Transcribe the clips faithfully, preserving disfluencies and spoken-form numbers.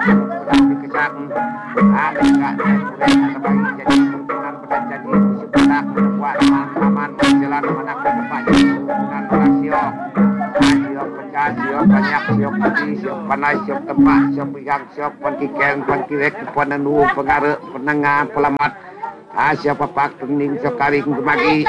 dikesan ada enggak sebagai jadi pimpinan pada jadi sebentar buat aman menjelang mana ke depan dan rasio siok pecah siok banyak siok putih siok panas siok tempat siok pigang siok pankiken pankirek pananu pengarek penengah pelamat siapa pak kening siok karing kemagi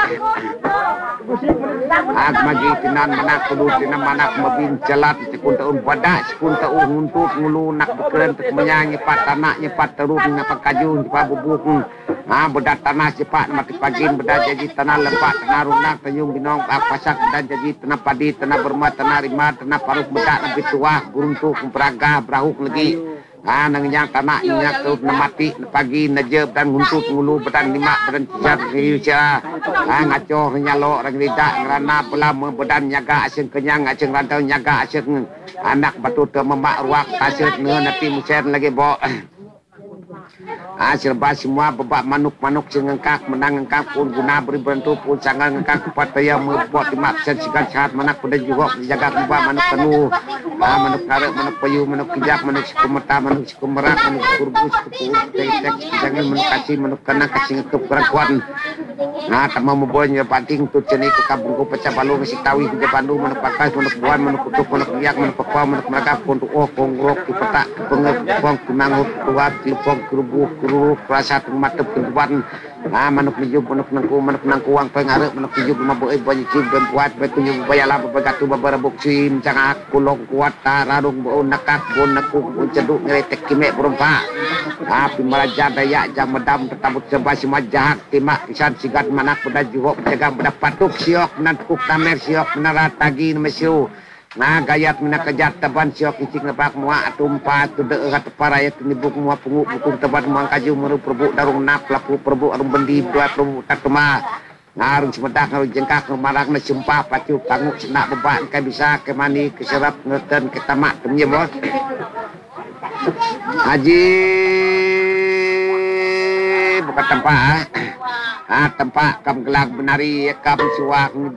Ag magi tinan manak kudu tinan manak mabin celat sekun taun badak sekun taun untuk ngulu nak bekeren tek menyanyi pat tanak nyepat teruk napa kaju nyepat bubuk ah bedat tanah cepat mati pagin bedat jadi tanah lepak tanah runak tanyung binong pak pasak dan jadi tanah padi tanah bermat tanah rima tanah paruk bedak lebih tua burung tu peraga berahuk lagi ah nangnya tanah inyak tu mati pagi najeb dan nguntut ngulu bedan lima bedan cat riuca ah ngaco nyalo orang lidak ngerana pelama bedan nyaga asing kenyang asing rantau nyaga asing anak batu te memak ruak asyik ne nanti musen lagi bo ah serba semua bebak manuk-manuk sengengkak menang ngengkak pun guna beri bantu pun sangat ngengkak kupataya membuat timak sen sikat sehat manak pada juga jaga kubah manuk tenu ah manuk karek manuk payu manuk kijak manuk sikumeta manuk sikumerak manuk kurbus kupur tetek jangan manuk kasih manuk kena kasih ngekep kerakuan nah tama membonya pating tu ceni ke kampung ku pecah balu ngasih tawi ke Bandung manuk pakai manuk buan manuk kutuk manuk liak manuk pakwa manuk mereka pun tu oh kongrok di petak pengep pong kumangut kuat di pong kerubuk kerubuk rasa matep keduan ah manuk nijub manuk nangku manuk nangkuang pengarep manuk nijub mabuk eh banyak cip dan kuat betunyuk bayala babagatu babarabuk sim cangak kulong kuat tararung bo nakak bon nakuk bon ceduk ngeretek kimek berempa ah pimalaja dayak jam medam tetabut sebah simajahak timak kisan sigat manak pada juhok jaga pada patuk siok nan kuk tamer siok menarat tagi nemesiu nah gayat mina kejat taban siok icik lebak mua atumpa tu de rat paraya tinibuk mua pungu bukung taban mua kaju meru perbuk darung nap lapu perbuk arung bendi dua perbuk takema ngarung semedak ngarung jengkak ngemarak na sumpah pacu tanguk senak beban kai bisa ke mani ke serap ngeten ke tamak temye bos haji bukan tempat ah tempat kam gelag benari kam suak